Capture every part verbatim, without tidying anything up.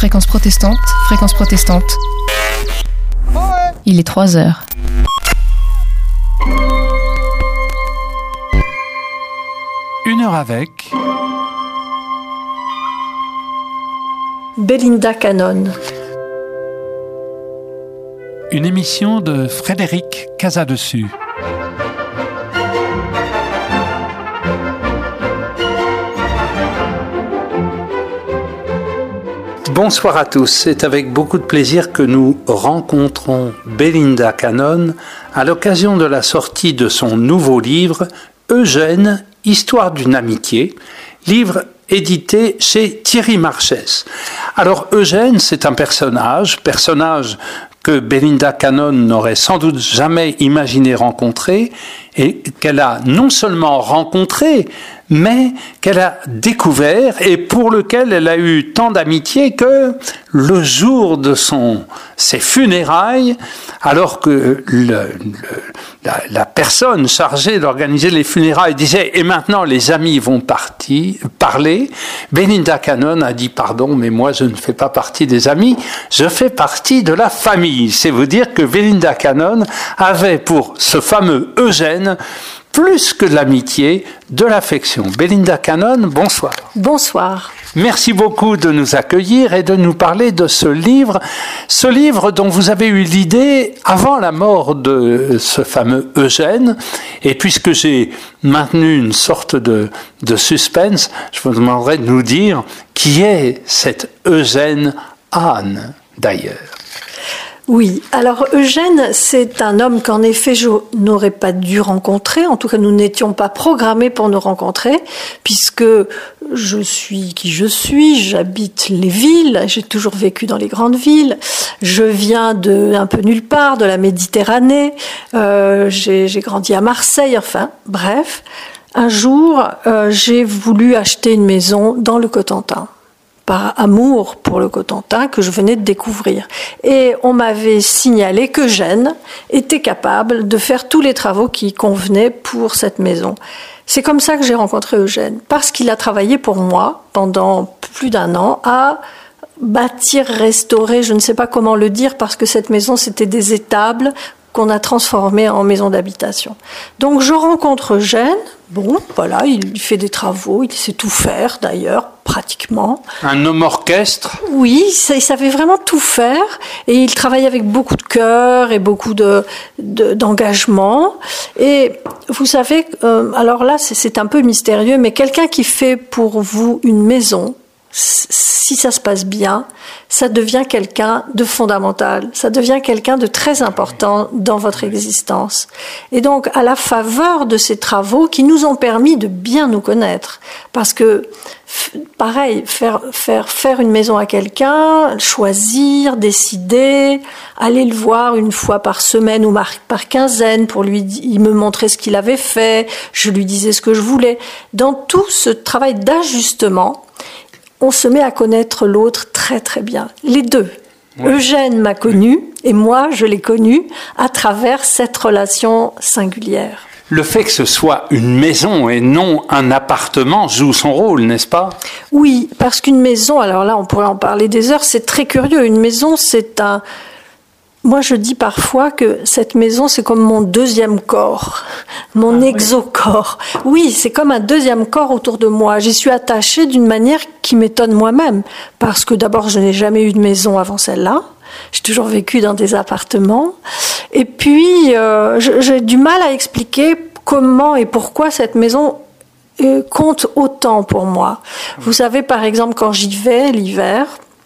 Fréquence protestante, fréquence protestante. Il est trois heures. Une heure avec... Belinda Cannon. Une émission de Frédéric Casadessus. Bonsoir à tous, c'est avec beaucoup de plaisir que nous rencontrons Belinda Cannon à l'occasion de la sortie de son nouveau livre Eugène, Histoire d'une amitié, livre édité chez Thierry Marchès. Alors Eugène, c'est un personnage, personnage que Belinda Cannon n'aurait sans doute jamais imaginé rencontrer et qu'elle a non seulement rencontré, mais qu'elle a découvert et pour lequel elle a eu tant d'amitié que le jour de son, ses funérailles, alors que le, le, la, la personne chargée d'organiser les funérailles disait « et maintenant les amis vont partir, parler », Belinda Cannon a dit « pardon, mais moi je ne fais pas partie des amis, je fais partie de la famille ». C'est vous dire que Belinda Cannon avait pour ce fameux Eugène plus que de l'amitié, de l'affection. Belinda Cannon, bonsoir. Bonsoir. Merci beaucoup de nous accueillir et de nous parler de ce livre, ce livre dont vous avez eu l'idée avant la mort de ce fameux Eugène. Et puisque j'ai maintenu une sorte de, de suspense, je vous demanderai de nous dire qui est cet Eugène Hahn, d'ailleurs. Oui, alors Eugène, c'est un homme qu'en effet je n'aurais pas dû rencontrer, en tout cas nous n'étions pas programmés pour nous rencontrer, puisque je suis qui je suis, j'habite les villes, j'ai toujours vécu dans les grandes villes, je viens de un peu nulle part, de la Méditerranée, euh, j'ai, j'ai grandi à Marseille, enfin bref, un jour euh, j'ai voulu acheter une maison dans le Cotentin. Par amour pour le Cotentin que je venais de découvrir. Et on m'avait signalé qu'Eugène était capable de faire tous les travaux qui convenaient pour cette maison. C'est comme ça que j'ai rencontré Eugène, parce qu'il a travaillé pour moi pendant plus d'un an à bâtir, restaurer, je ne sais pas comment le dire, parce que cette maison c'était des étables qu'on a transformées en maison d'habitation. Donc je rencontre Eugène, bon, voilà, il fait des travaux, il sait tout faire d'ailleurs, pratiquement. Un homme orchestre ? Oui, il savait vraiment tout faire et il travaillait avec beaucoup de cœur et beaucoup de, de, d'engagement. Et vous savez, euh, alors là c'est, c'est un peu mystérieux, mais quelqu'un qui fait pour vous une maison, si ça se passe bien, ça devient quelqu'un de fondamental, ça devient quelqu'un de très important dans votre existence. Et donc, à la faveur de ces travaux qui nous ont permis de bien nous connaître, parce que, pareil, faire, faire, faire une maison à quelqu'un, choisir, décider, aller le voir une fois par semaine ou par quinzaine pour lui, il me montrait ce qu'il avait fait, je lui disais ce que je voulais. Dans tout ce travail d'ajustement, on se met à connaître l'autre très très bien. Les deux. Ouais. Eugène m'a connu et moi je l'ai connu à travers cette relation singulière. Le fait que ce soit une maison et non un appartement joue son rôle, n'est-ce pas ? Oui, parce qu'une maison, alors là on pourrait en parler des heures, c'est très curieux. Une maison c'est un... Moi, je dis parfois que cette maison, c'est comme mon deuxième corps, mon ah, exocorps. Oui. oui, c'est comme un deuxième corps autour de moi. J'y suis attachée d'une manière qui m'étonne moi-même. Parce que d'abord, je n'ai jamais eu de maison avant celle-là. J'ai toujours vécu dans des appartements. Et puis, euh, j'ai du mal à expliquer comment et pourquoi cette maison euh, compte autant pour moi. Vous savez, par exemple, quand j'y vais l'hiver...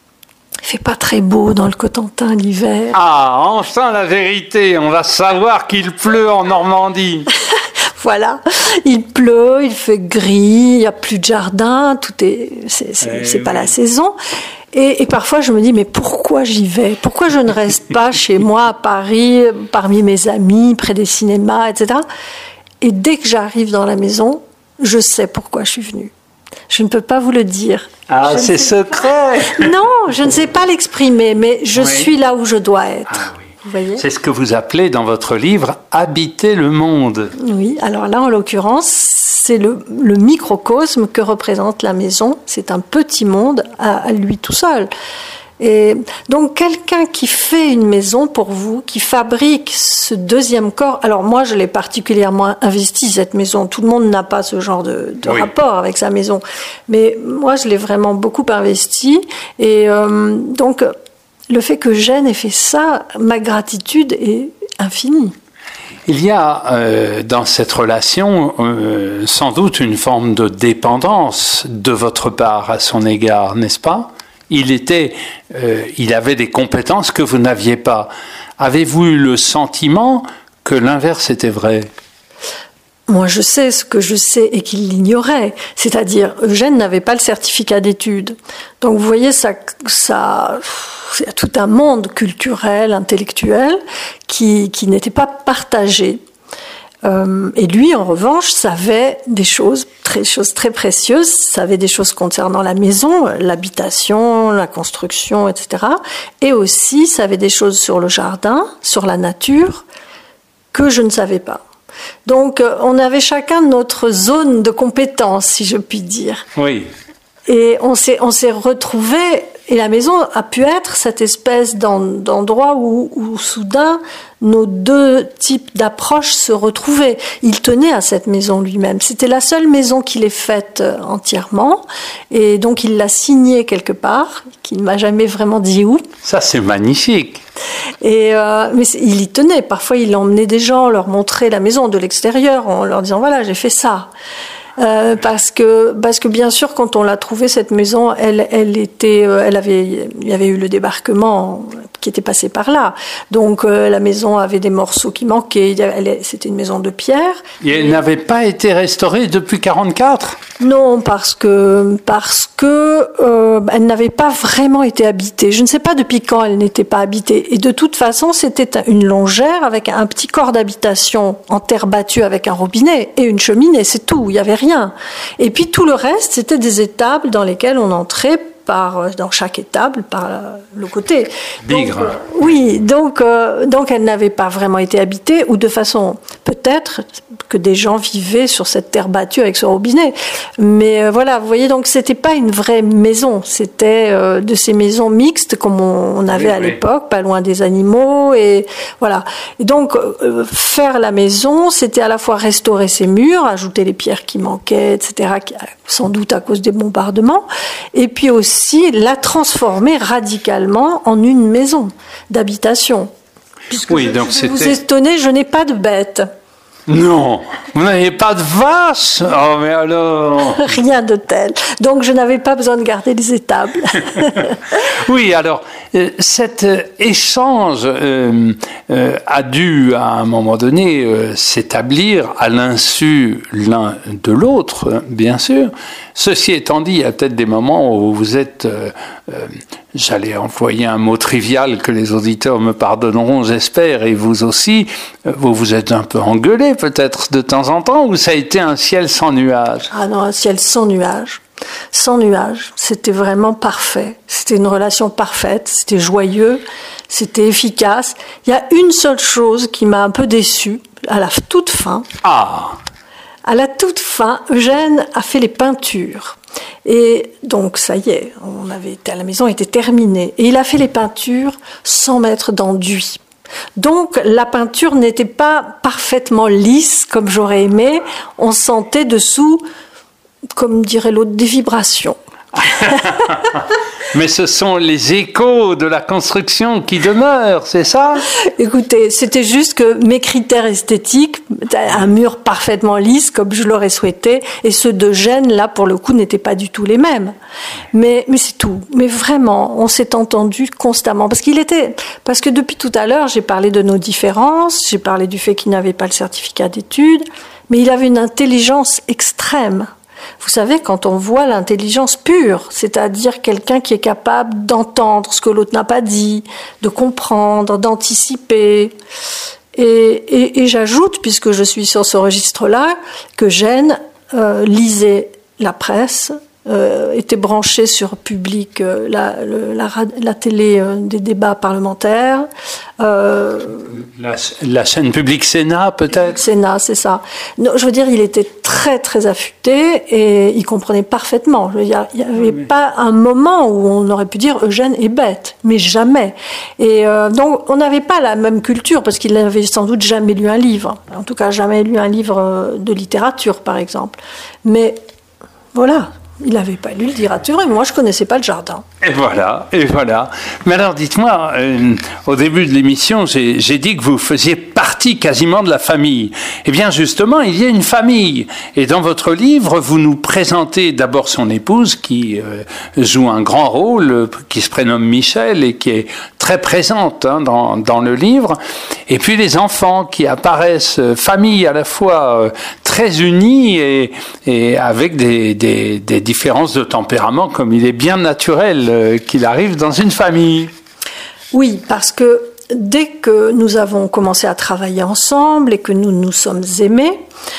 Il fait pas très beau dans le Cotentin l'hiver. Ah, enfin la vérité, on va savoir qu'il pleut en Normandie. Voilà, il pleut, il fait gris, il y a plus de jardin, tout est, c'est, c'est, eh c'est oui. pas la saison. Et, et parfois je me dis mais pourquoi j'y vais ? Pourquoi je ne reste pas chez moi à Paris, parmi mes amis, près des cinémas, et cetera. Et dès que j'arrive dans la maison, je sais pourquoi je suis venue. Je ne peux pas vous le dire. Ah, je c'est secret. Pas... Non, je ne sais pas l'exprimer, mais je oui. suis là où je dois être. Ah, oui. Vous voyez ? C'est ce que vous appelez dans votre livre « Habiter le monde ». Oui, alors là, en l'occurrence, c'est le, le microcosme que représente la maison. C'est un petit monde à, à lui tout seul. Et donc quelqu'un qui fait une maison pour vous, qui fabrique ce deuxième corps. Alors moi, je l'ai particulièrement investi cette maison. Tout le monde n'a pas ce genre de, de oui. rapport avec sa maison, mais moi, je l'ai vraiment beaucoup investi. Et euh, donc le fait que Gênes ait fait ça, ma gratitude est infinie. Il y a euh, dans cette relation euh, sans doute une forme de dépendance de votre part à son égard, n'est-ce pas ? Il était, euh, il avait des compétences que vous n'aviez pas. Avez-vous eu le sentiment que l'inverse était vrai ? Moi, je sais ce que je sais et qu'il l'ignorait. C'est-à-dire, Eugène n'avait pas le certificat d'études. Donc, vous voyez, ça, ça, c'est tout un monde culturel, intellectuel, qui, qui n'était pas partagé. Euh, et lui, en revanche, savait des choses très, choses très précieuses, savait des choses concernant la maison, l'habitation, la construction, et cetera. Et aussi, savait des choses sur le jardin, sur la nature, que je ne savais pas. Donc, on avait chacun notre zone de compétence, si je puis dire. Oui. Et on s'est, on s'est retrouvés, et la maison a pu être cette espèce d'endroit où, où soudain nos deux types d'approches se retrouvaient. Il tenait à cette maison lui-même. C'était la seule maison qu'il ait faite entièrement, et donc il l'a signée quelque part, qu'il ne m'a jamais vraiment dit où. Ça, c'est magnifique. Et euh, mais il y tenait. Parfois, il emmenait des gens, leur montrer la maison de l'extérieur, en leur disant voilà, j'ai fait ça. Euh, parce que parce que bien sûr, quand on l'a trouvée cette maison, elle elle était, elle avait il y avait eu le débarquement qui était passé par là. Donc euh, la maison avait des morceaux qui manquaient. Elle, c'était une maison de pierre. Et elle n'avait pas été restaurée depuis quarante-quatre ? Non, parce que parce que euh, elle n'avait pas vraiment été habitée. Je ne sais pas depuis quand elle n'était pas habitée. Et de toute façon, c'était une longère avec un petit corps d'habitation en terre battue avec un robinet et une cheminée. C'est tout. Il y avait rien. Et puis tout le reste, c'était des étables dans lesquelles on entrait par dans chaque étable par le côté. Bigre. Donc, euh, oui, donc euh, donc elle n'avait pas vraiment été habitée, ou de façon peut-être que des gens vivaient sur cette terre battue avec ce robinet. Mais euh, voilà, vous voyez, donc c'était pas une vraie maison, c'était euh, de ces maisons mixtes comme on, on avait oui, à oui. l'époque, pas loin des animaux, et voilà. Et donc euh, faire la maison, c'était à la fois restaurer ses murs, ajouter les pierres qui manquaient, et cetera, sans doute à cause des bombardements, et puis aussi aussi la transformer radicalement en une maison d'habitation. Puisque oui, je, donc je vais vous c'était... étonner, je n'ai pas de bêtes. Non, vous n'avez pas de vache ? Oh, mais alors... Rien de tel. Donc, je n'avais pas besoin de garder les étables. Oui, alors, euh, cet euh, échange euh, euh, a dû, à un moment donné, euh, s'établir à l'insu l'un de l'autre, hein, bien sûr. Ceci étant dit, il y a peut-être des moments où vous êtes... Euh, euh, j'allais employer un mot trivial que les auditeurs me pardonneront, j'espère, et vous aussi, vous vous êtes un peu engueulés peut-être de temps en temps, ou ça a été un ciel sans nuages ? Ah non, un ciel sans nuages. Sans nuages. C'était vraiment parfait. C'était une relation parfaite, c'était joyeux, c'était efficace. Il y a une seule chose qui m'a un peu déçue, à la toute fin. Ah ! À la toute fin, Eugène a fait les peintures. Et donc, ça y est, on avait, la maison était terminée. Et il a fait les peintures sans mettre d'enduit. Donc, la peinture n'était pas parfaitement lisse, comme j'aurais aimé. On sentait dessous, comme dirait l'autre, des vibrations. Mais ce sont les échos de la construction qui demeurent, c'est ça ? Écoutez, c'était juste que mes critères esthétiques, un mur parfaitement lisse comme je l'aurais souhaité, et ceux de Gênes, là, pour le coup, n'étaient pas du tout les mêmes. Mais, mais c'est tout. Mais vraiment, on s'est entendu constamment. Parce qu'il était, parce que depuis tout à l'heure, j'ai parlé de nos différences, j'ai parlé du fait qu'il n'avait pas le certificat d'études, mais il avait une intelligence extrême. Vous savez, quand on voit l'intelligence pure, c'est-à-dire quelqu'un qui est capable d'entendre ce que l'autre n'a pas dit, de comprendre, d'anticiper. Et, et, et j'ajoute, puisque je suis sur ce registre-là, que Gênes euh, lisait la presse, euh, était branché sur Public, euh, la, le, la, la télé euh, des débats parlementaires. Euh, la, la chaîne Public Sénat, peut-être. Sénat, c'est ça. Non, je veux dire, il était très très affûté et il comprenait parfaitement. Je veux dire, il n'y avait oui, oui. pas un moment où on aurait pu dire Eugène est bête, mais jamais. Et euh, donc, on n'avait pas la même culture parce qu'il n'avait sans doute jamais lu un livre. En tout cas, jamais lu un livre de littérature, par exemple. Mais voilà. Il n'avait pas lu le littérature et moi je ne connaissais pas le jardin. Et voilà, et voilà. Mais alors dites-moi, euh, au début de l'émission, j'ai, j'ai dit que vous faisiez partie quasiment de la famille. Eh bien justement, il y a une famille. Et dans votre livre, vous nous présentez d'abord son épouse qui euh, joue un grand rôle, qui se prénomme Michel et qui est très présente hein, dans, dans le livre. Et puis les enfants qui apparaissent, famille à la fois euh, très unie et, et avec des, des, des différences de tempérament, comme il est bien naturel euh, qu'il arrive dans une famille. Oui, parce que dès que nous avons commencé à travailler ensemble et que nous nous sommes aimés,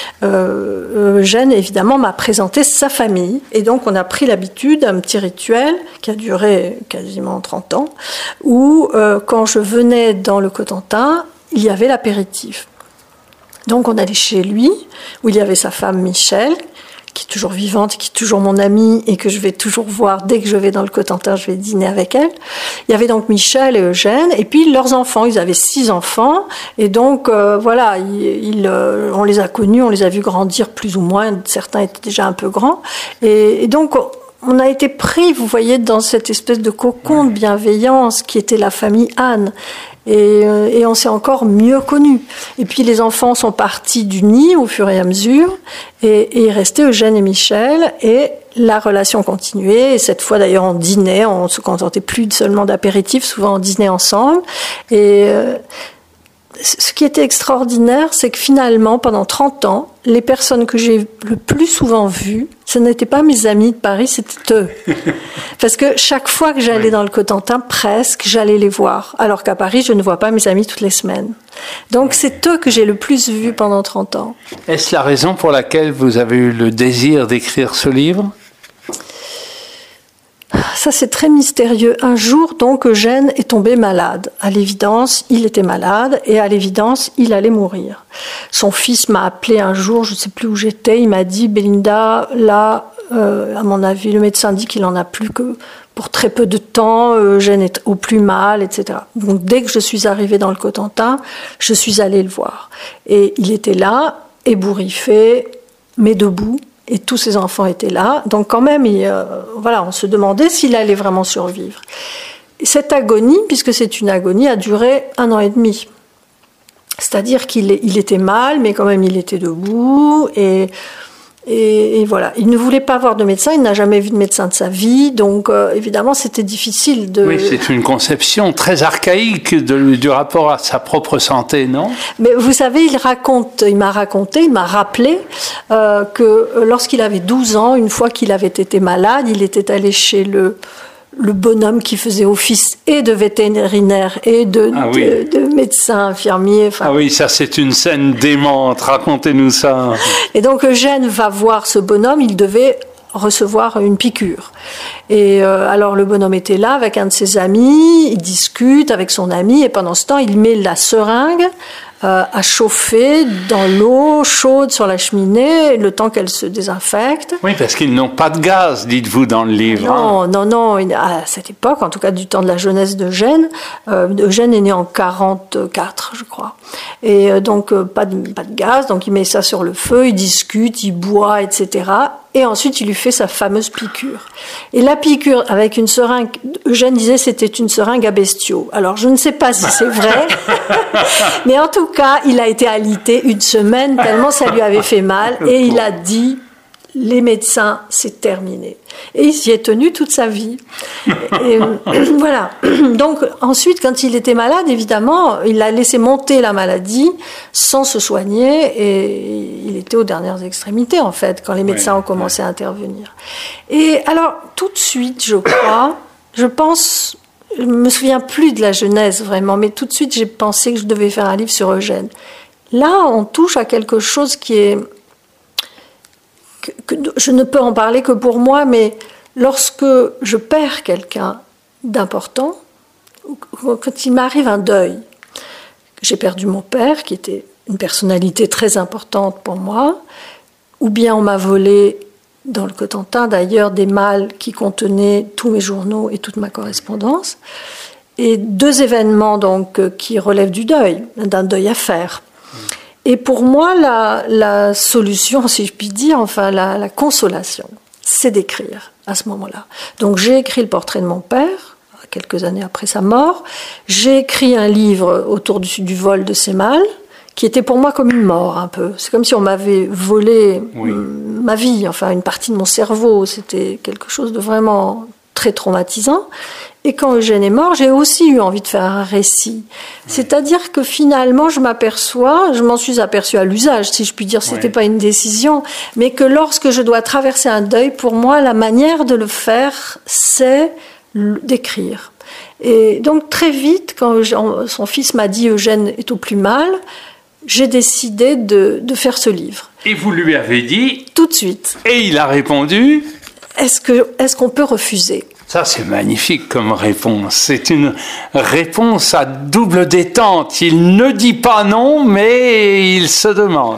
euh, Eugène, évidemment, m'a présenté sa famille. Et donc, on a pris l'habitude d'un petit rituel qui a duré quasiment trente ans, où, euh, quand je venais dans le Cotentin, il y avait l'apéritif. Donc, on allait chez lui, où il y avait sa femme Michel, qui est toujours vivante, qui est toujours mon amie et que je vais toujours voir dès que je vais dans le Cotentin, je vais dîner avec elle. Il y avait donc Michel et Eugène, et puis leurs enfants, ils avaient six enfants, et donc euh, voilà, ils, ils, euh, on les a connus, on les a vus grandir plus ou moins, certains étaient déjà un peu grands, et, et donc on a été pris, vous voyez, dans cette espèce de cocon de bienveillance qui était la famille Anne. Et, et on s'est encore mieux connus. Et puis les enfants sont partis du nid au fur et à mesure, et, et il restait Eugène et Michel, et la relation continuait. Et cette fois d'ailleurs on dînait, on se contentait plus seulement d'apéritifs, souvent on dînait ensemble. Et euh, ce qui était extraordinaire, c'est que finalement, pendant trente ans, les personnes que j'ai le plus souvent vues, ce n'étaient pas mes amis de Paris, c'était eux. Parce que chaque fois que j'allais oui. dans le Cotentin, presque, j'allais les voir. Alors qu'à Paris, je ne vois pas mes amis toutes les semaines. Donc c'est eux que j'ai le plus vus pendant trente ans. Est-ce la raison pour laquelle vous avez eu le désir d'écrire ce livre ? Ça, c'est très mystérieux. Un jour, donc, Eugène est tombé malade. À l'évidence, il était malade et à l'évidence, il allait mourir. Son fils m'a appelé un jour, je ne sais plus où j'étais, il m'a dit « Belinda, là, euh, à mon avis, le médecin dit qu'il n'en a plus que pour très peu de temps, Eugène est au plus mal, et cetera » Donc, dès que je suis arrivée dans le Cotentin, je suis allée le voir. Et il était là, ébouriffé, mais debout. Et tous ses enfants étaient là, donc quand même, il, euh, voilà, on se demandait s'il allait vraiment survivre. Et cette agonie, puisque c'est une agonie, a duré un an et demi. C'est-à-dire qu'il il était mal, mais quand même il était debout, et, et, et voilà. Il ne voulait pas voir de médecin, il n'a jamais vu de médecin de sa vie, donc euh, évidemment c'était difficile de... Oui, c'est une conception très archaïque de, du rapport à sa propre santé, non ? Mais vous savez, il raconte, il m'a raconté, il m'a rappelé euh, que lorsqu'il avait douze ans, une fois qu'il avait été malade, il était allé chez le... le bonhomme qui faisait office et de vétérinaire et de, ah oui. de, de médecin, infirmier. Ah oui, ça c'est une scène démente, racontez-nous ça. Et donc Eugène va voir ce bonhomme, il devait recevoir une piqûre. Et euh, alors le bonhomme était là avec un de ses amis, il discute avec son ami et pendant ce temps il met la seringue euh, à chauffer dans l'eau chaude sur la cheminée le temps qu'elle se désinfecte. Oui, parce qu'ils n'ont pas de gaz, dites-vous dans le livre. Non, hein. non, non. À cette époque, en tout cas du temps de la jeunesse d'Eugène, euh, Eugène est né en quarante-quatre, je crois. Et euh, donc euh, pas de, pas de gaz, donc il met ça sur le feu, il discute, il boit, et cetera. Et ensuite, il lui fait sa fameuse piqûre. Et la piqûre avec une seringue, Eugène disait c'était une seringue à bestiaux. Alors, je ne sais pas si c'est vrai, mais en tout cas, il a été alité une semaine tellement ça lui avait fait mal. Et il a dit, les médecins, c'est terminé. Et il s'y est tenu toute sa vie. Et, voilà. Donc, ensuite, quand il était malade, évidemment, il a laissé monter la maladie sans se soigner et il était aux dernières extrémités, en fait, quand les médecins ouais, ont commencé ouais. à intervenir. Et alors, tout de suite, je crois, je pense, je me souviens plus de la genèse vraiment, mais tout de suite, j'ai pensé que je devais faire un livre sur Eugène. Là, on touche à quelque chose qui est que, que je ne peux en parler que pour moi, mais lorsque je perds quelqu'un d'important, quand il m'arrive un deuil, j'ai perdu mon père, qui était une personnalité très importante pour moi, ou bien on m'a volé, dans le Cotentin d'ailleurs, des malles qui contenaient tous mes journaux et toute ma correspondance, et deux événements donc qui relèvent du deuil, d'un deuil à faire. Et pour moi, la, la solution, si je puis dire, enfin la, la consolation, c'est d'écrire à ce moment-là. Donc j'ai écrit le portrait de mon père, quelques années après sa mort. J'ai écrit un livre autour du, du vol de ces malles, qui était pour moi comme une mort un peu. C'est comme si on m'avait volé oui. m- ma vie, enfin une partie de mon cerveau. C'était quelque chose de vraiment très traumatisant. Et quand Eugène est mort, j'ai aussi eu envie de faire un récit. Oui. C'est-à-dire que finalement, je m'aperçois, je m'en suis aperçue à l'usage, si je puis dire, c'était oui. pas une décision, mais que lorsque je dois traverser un deuil, pour moi, la manière de le faire, c'est d'écrire. Et donc très vite, quand Eugène, son fils m'a dit Eugène est au plus mal, j'ai décidé de, de faire ce livre. Et vous lui avez dit ? Tout de suite. Et il a répondu ? Est-ce que, est-ce qu'on peut refuser ? Ça, c'est magnifique comme réponse. C'est une réponse à double détente. Il ne dit pas non, mais il se demande.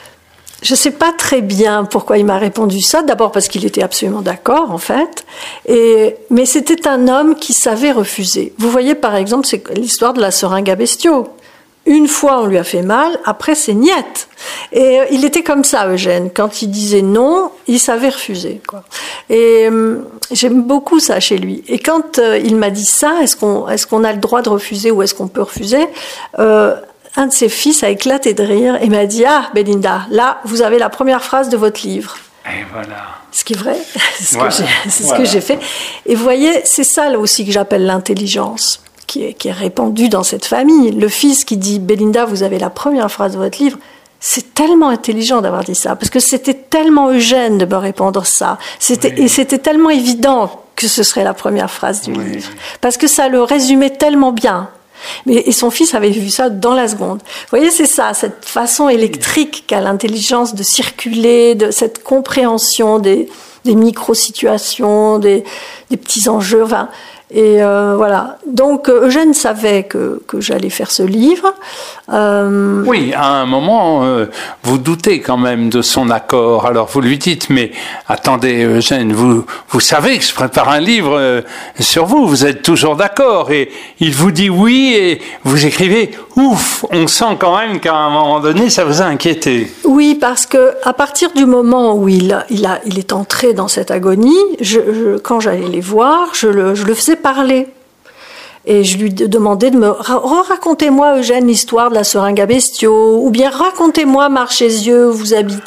Je ne sais pas très bien pourquoi il m'a répondu ça. D'abord parce qu'il était absolument d'accord, en fait. Et, mais c'était un homme qui savait refuser. Vous voyez, par exemple, c'est l'histoire de la seringue à bestiaux. Une fois, on lui a fait mal, après, c'est niette. Et euh, il était comme ça, Eugène. Quand il disait non, il savait refuser, quoi. Et euh, j'aime beaucoup ça chez lui. Et quand euh, il m'a dit ça, est-ce qu'on, est-ce qu'on a le droit de refuser ou est-ce qu'on peut refuser euh, un de ses fils a éclaté de rire et m'a dit « Ah, Belinda, là, vous avez la première phrase de votre livre. » Et voilà. Ce qui est vrai, c'est ce, voilà. que, j'ai, c'est voilà. ce que j'ai fait. Et vous voyez, c'est ça là aussi que j'appelle l'intelligence. Qui est, qui est répandu dans cette famille. Le fils qui dit « Belinda, vous avez la première phrase de votre livre », c'est tellement intelligent d'avoir dit ça, parce que c'était tellement Eugène de me répondre ça. C'était, oui. Et c'était tellement évident que ce serait la première phrase du oui. livre, parce que ça le résumait tellement bien. Mais, et son fils avait vu ça dans la seconde. Vous voyez, c'est ça, cette façon électrique qu'a l'intelligence de circuler, de cette compréhension des, des micro-situations, des, des petits enjeux, enfin... Et euh, voilà. Donc Eugène savait que, que j'allais faire ce livre. Euh... Oui, à un moment, euh, vous doutez quand même de son accord. Alors vous lui dites, mais attendez Eugène, vous, vous savez que je prépare un livre euh, sur vous, vous êtes toujours d'accord. Et il vous dit oui et vous écrivez, ouf, on sent quand même qu'à un moment donné, ça vous a inquiété. Oui, parce que à partir du moment où il, il, a, il est entré dans cette agonie, je, je, quand j'allais les voir, je le, je le faisais parler. Et je lui demandais de me racontez-moi Eugène l'histoire de la seringue à bestiaux, ou bien racontez-moi Marchésieux où vous habitez.